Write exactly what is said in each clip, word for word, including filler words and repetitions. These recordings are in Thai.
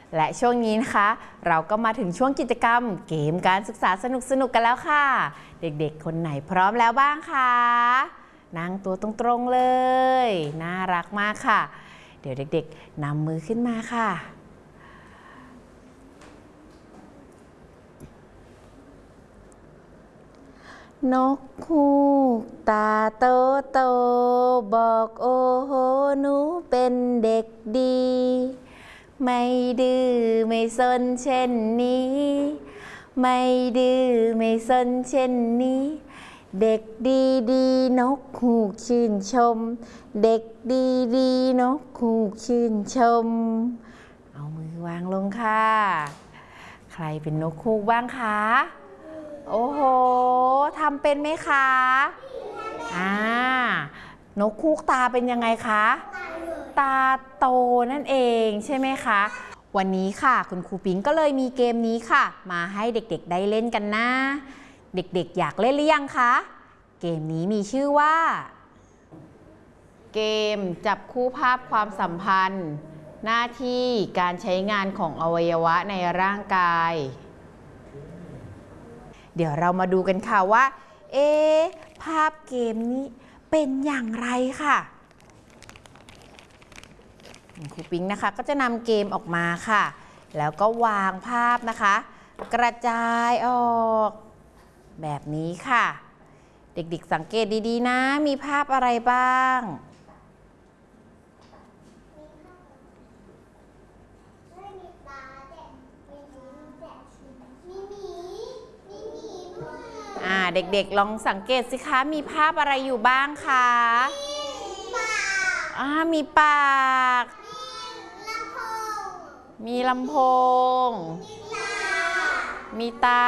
และช่วงนี้นะคะเราก็มาถึงช่วงกิจกรรมเกมการศึกษาสนุกๆกันแล้วค่ะเด็กๆคนไหนพร้อมแล้วบ้างคะนั่งตัวตรงๆเลยน่ารักมากค่ะเดี๋ยวเด็กๆนำมือขึ้นมาค่ะนกฮูกตาโตโตบอกโอ้โหหนูเป็นเด็กดีไม่ดื้อไม่ซนเช่นนี้ไม่ดื้อไม่ซนเช่นนี้เด็กดีดีนกฮูกชื่นชมเด็กดีดีนกฮูกชื่นชมเอามือวางลงค่ะใครเป็นนกฮูกบ้างคะโอ้โหทำเป็นไหมคะอ่านกฮูกตาเป็นยังไงคะตาโตนั่นเองใช่ไหมคะวันนี้ค่ะคุณครูปิ๊งก็เลยมีเกมนี้ค่ะมาให้เด็กๆได้เล่นกันนะเด็กๆอยากเล่นหรือยังคะเกมนี้มีชื่อว่าเกมจับคู่ภาพความสัมพันธ์หน้าที่การใช้งานของอวัยวะในร่างกายเดี๋ยวเรามาดูกันค่ะว่าเอ๊ะภาพเกมนี้เป็นอย่างไรค่ะครูปิ๊งนะคะก็จะนำเกมออกมาค่ะแล้วก็วางภาพนะคะกระจายออกแบบนี้ค่ะเด็กๆสังเกตดีๆนะมีภาพอะไรบ้างอ่าเด็กๆลองสังเกตสิคะมีภาพอะไรอยู่บ้างคะอ่ามีปากมีลำโพงมีตา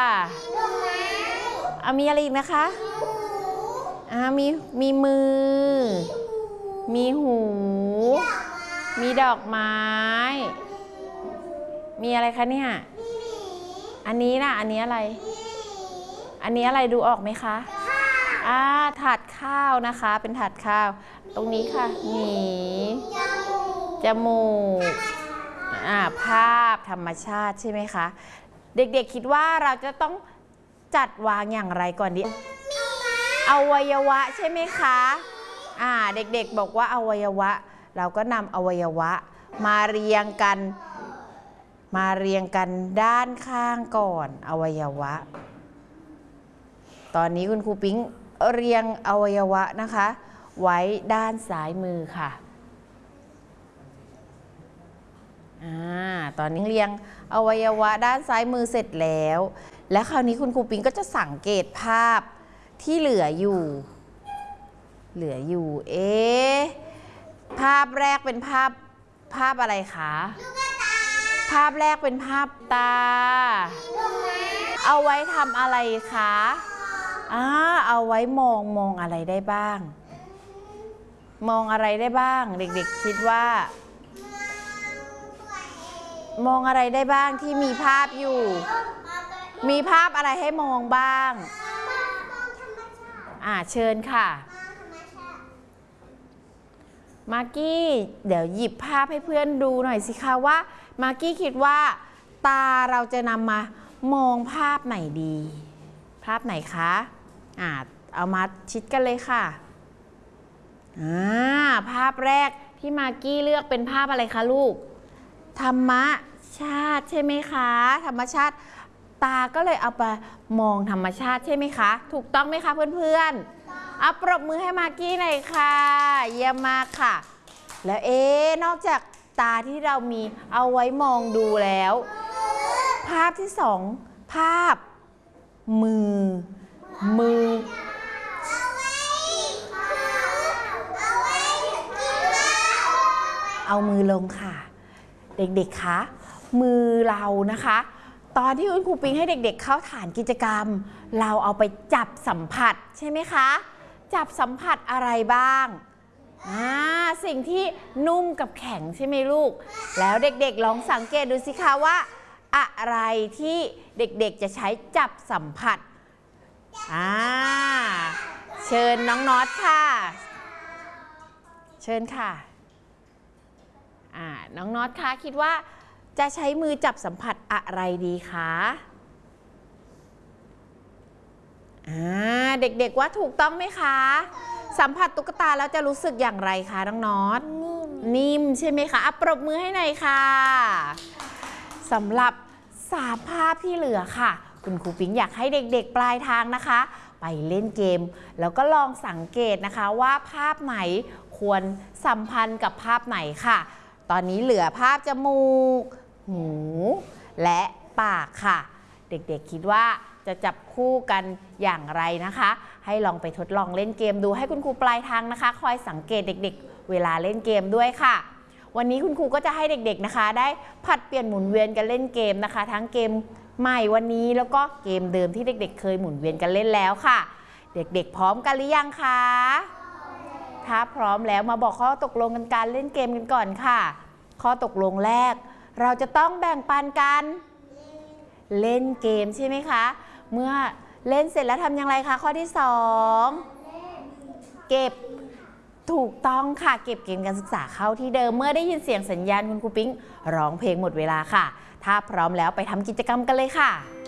อ่ามีอะไรอีกนะคะอ่ามีมีมือมีหูมีดอกไม้มีอะไรคะเนี่ยอันนี้นะอันนี้อะไรอันนี้อะไรดูออกไหมคะอ่าถาดข้าวนะคะเป็นถาดข้าวตรงนี้ค่ะหนีจมูกอ่าภาพธรรมชาติใช่ไหมคะเด็กๆคิดว่าเราจะต้องจัดวางอย่างไรก่อนดีอวัยวะใช่ไหมคะอ่าเด็กๆบอกว่าอวัยวะเราก็นำอวัยวะมาเรียงกันมาเรียงกันด้านข้างก่อนอวัยวะตอนนี้คุณครูปิ๊งเรียงอวัยวะนะคะไว้ด้านซ้ายมือค่ะอ่าตอนนี้เรียงอวัยวะด้านซ้ายมือเสร็จแล้วและคราวนี้คุณครูปิ๊งก็จะสังเกตภาพที่เหลืออยู่เหลืออยู่เอ๊ะภาพแรกเป็นภาพภาพอะไรคะภาพแรกเป็นภาพตาเอาไว้ทำอะไรคะอ่าเอาไว้มองมองอะไรได้บ้างมองอะไรได้บ้างเด็กๆคิดว่ามองอะไรได้บ้างที่มีภาพอยู่มีภาพอะไรให้มองบ้างอ่าเชิญค่ะมากกี้เดี๋ยวหยิบภาพให้เพื่อนดูหน่อยสิคะว่ามากกี้คิดว่าตาเราจะนำมามองภาพไหนดีภาพไหนคะอ่าเอามาชิดกันเลยค่ะอ่าภาพแรกที่มากกี้เลือกเป็นภาพอะไรคะลูกธรรมชาติใช่ไหมคะธรรมชาติตาก็เลยเอาไปมองธรรมชาติใช่ไหมคะถูกต้องไหมคะเพื่อนๆเอาปรบมือให้มากกี้หน่อยค่ะเยี่ยมมากค่ะแล้วเอ๊ะนอกจากตาที่เรามีเอาไว้มองดูแล้วภาพที่สองภาพมือมือเอามือลงค่ะเด็กๆคะมือเรานะคะตอนที่คุณครูปิ๊งให้เด็กๆเข้าฐานกิจกรรมเราเอาไปจับสัมผัสใช่ไหมคะจับสัมผัสอะไรบ้างอ่าสิ่งที่นุ่มกับแข็งใช่ไหมลูกแล้วเด็กๆลองสังเกตดูสิคะว่าอะไรที่เด็กๆจะใช้จับสัมผัสอ่าเชิญน้องน็อตค่ะเชิญค่ะอ่าน้องน็อตคะคิดว่าจะใช้มือจับสัมผัสอะไรดีคะอ่าเด็กๆว่าถูกต้องไหมคะสัมผัสตุ๊กตาแล้วจะรู้สึกอย่างไรคะน้องน็อตนิ่มใช่ไหมคะอ่ะปรบมือให้หน่อยค่ะสำหรับสามภาพที่เหลือค่ะคุณครูปิ๊งอยากให้เด็กๆปลายทางนะคะไปเล่นเกมแล้วก็ลองสังเกตนะคะว่าภาพไหนควรสัมพันธ์กับภาพไหนค่ะตอนนี้เหลือภาพจมูกหูและปากค่ะเด็กๆคิดว่าจะจับคู่กันอย่างไรนะคะให้ลองไปทดลองเล่นเกมดูให้คุณครูปลายทางนะคะคอยสังเกตเด็กๆเวลาเล่นเกมด้วยค่ะวันนี้คุณครูก็จะให้เด็กๆนะคะได้ผัดเปลี่ยนหมุนเวียนกันเล่นเกมนะคะทั้งเกมใหม่วันนี้แล้วก็เกมเดิมที่เด็กๆเคยหมุนเวียนกันเล่นแล้วค่ะเด็กๆพร้อมกันหรือยังคะถ้าพร้อมแล้วมาบอกข้อตกลงกันการเล่นเกมกันก่อนค่ะข้อตกลงแรกเราจะต้องแบ่งปันกันเล่นเกมใช่ไหมคะเมื่อเล่นเสร็จแล้วทำอย่างไรคะข้อที่สองเก็บถูกต้องค่ะเก็บเกมการศึกษาเข้าที่เดิมเมื่อได้ยินเสียงสัญญาณคุณครูปิ๊งร้องเพลงหมดเวลาค่ะถ้าพร้อมแล้วไปทำกิจกรรมกันเลยค่ะ